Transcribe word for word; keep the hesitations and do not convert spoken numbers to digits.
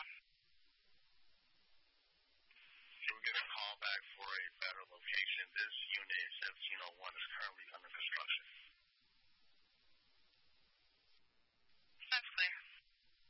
You will get a call back for a better location. This unit seventeen oh one is currently under construction.